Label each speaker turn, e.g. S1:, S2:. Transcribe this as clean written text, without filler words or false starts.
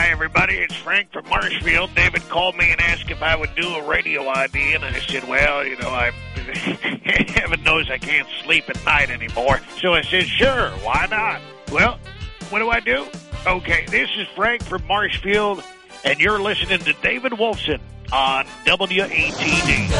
S1: Hi, everybody. It's Frank from Marshfield. David called me and asked if I would do a radio ID, and I said, well, heaven knows I can't sleep at night anymore. So I said, sure, why not? Well, what do? Okay, this is Frank from Marshfield, and you're listening to David Wolfson on WATD.